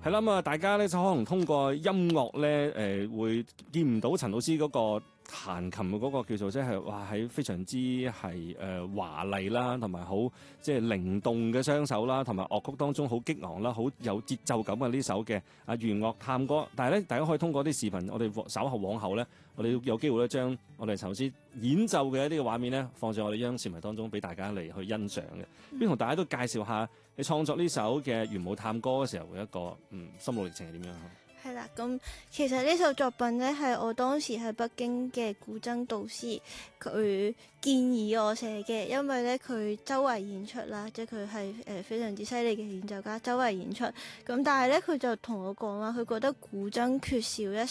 係啦，咁啊，大家咧就可能通過音樂咧，會見唔到陳老師嗰個彈琴嘅嗰個叫做即係哇，喺非常之係華麗啦，同埋好即係靈動嘅雙手啦，同埋樂曲當中好激昂啦，好有節奏感嘅呢首嘅弦樂探歌。但係咧，大家可以通過啲視頻，我哋稍後往後咧，我哋有機會咧將我哋陳老師演奏嘅一啲嘅畫面咧，放上我哋央視頻當中俾大家嚟去欣賞嘅。邊同大家都介紹下你創作呢首嘅弦舞探歌嘅時候嘅一個心路歷程係點樣？ 係啦，咁其實呢首作品呢，係我當時喺北京嘅古箏導師佢建議我寫嘅，因為呢，佢周圍演出啦，即係佢係非常之犀利嘅演奏家，周圍演出。咁但係呢，佢就同我講話，佢覺得古箏缺少一